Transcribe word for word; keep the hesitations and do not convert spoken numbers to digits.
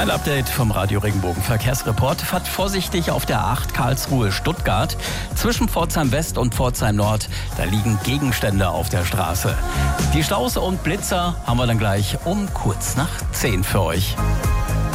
Ein Update vom Radio Regenbogen Verkehrsreport. Fahrt vorsichtig auf der A acht Karlsruhe-Stuttgart. Zwischen Pforzheim West und Pforzheim Nord, da liegen Gegenstände auf der Straße. Die Staus und Blitzer haben wir dann gleich um kurz nach zehn für euch.